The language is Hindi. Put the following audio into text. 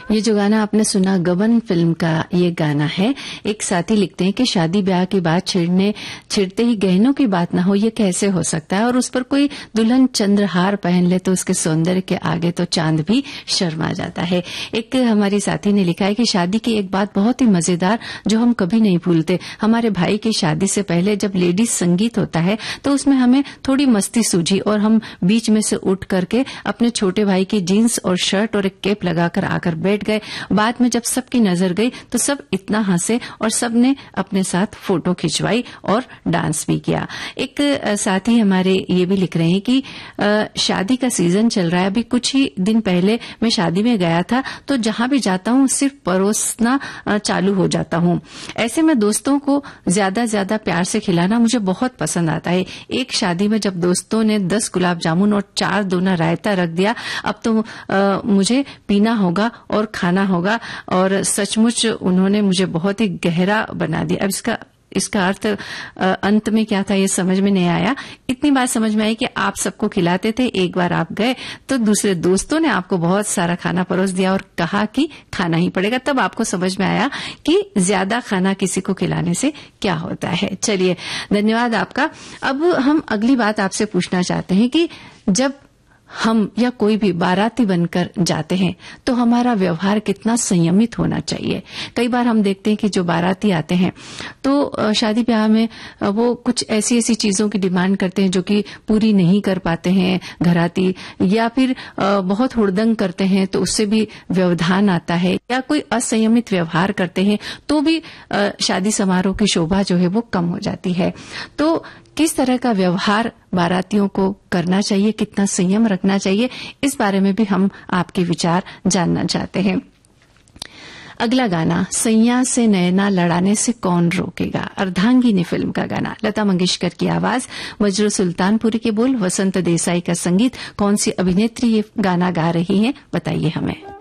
ये जो गाना आपने सुना गबन फिल्म का ये गाना है। एक साथी लिखते हैं कि शादी ब्याह की बात छिड़ते ही गहनों की बात ना हो, ये कैसे हो सकता है। और उस पर कोई दुल्हन चंद्रहार पहन ले तो उसके सौंदर्य के आगे तो चांद भी शर्मा जाता है। एक हमारी साथी ने लिखा है कि शादी की एक बात बहुत ही मजेदार जो हम कभी नहीं भूलते। हमारे भाई की शादी से पहले जब लेडीज संगीत होता है तो उसमें हमें थोड़ी मस्ती सूझी और हम बीच में से उठ करके अपने छोटे भाई की जीन्स और शर्ट और एक कैप लगाकर आकर बैठ गए। बाद में जब सबकी नजर गई तो सब इतना हंसे और सबने अपने साथ फोटो खिंचवाई और डांस भी किया। एक साथी हमारे ये भी लिख रहे हैं कि शादी का सीजन चल रहा है। अभी कुछ ही दिन पहले मैं शादी में गया था तो जहां भी जाता हूं सिर्फ परोसना चालू हो जाता हूं। ऐसे में दोस्तों को ज्यादा प्यार से खिलाना मुझे बहुत पसंद आता है। एक शादी में जब दोस्तों ने 10 गुलाब जामुन और 4 दोना रायता रख दिया, अब तो मुझे पीना होगा और खाना होगा। और सचमुच उन्होंने मुझे बहुत ही गहरा बना दिया। अब इसका अर्थ अंत में क्या था ये समझ में नहीं आया। इतनी बात समझ में आई कि आप सबको खिलाते थे, एक बार आप गए तो दूसरे दोस्तों ने आपको बहुत सारा खाना परोस दिया और कहा कि खाना ही पड़ेगा। तब आपको समझ में आया कि ज्यादा खाना किसी को खिलाने से क्या होता है। चलिए, धन्यवाद आपका। अब हम अगली बात आपसे पूछना चाहते हैं कि जब हम या कोई भी बाराती बनकर जाते हैं तो हमारा व्यवहार कितना संयमित होना चाहिए। कई बार हम देखते हैं कि जो बाराती आते हैं तो शादी ब्याह में वो कुछ ऐसी चीजों की डिमांड करते हैं जो कि पूरी नहीं कर पाते हैं घराती, या फिर बहुत हुड़दंग करते हैं तो उससे भी व्यवधान आता है, या कोई असंयमित व्यवहार करते हैं तो भी शादी समारोह की शोभा जो है वो कम हो जाती है। तो किस तरह का व्यवहार बारातियों को करना चाहिए, कितना संयम रखना चाहिए, इस बारे में भी हम आपके विचार जानना चाहते हैं। अगला गाना सैया से नैना लड़ाने से कौन रोकेगा, अर्धांगिनी फिल्म का गाना। लता मंगेशकर की आवाज, मजरू सुल्तानपुरी के बोल, वसंत देसाई का संगीत। कौन सी अभिनेत्री ये गाना गा रही है बताइए हमें।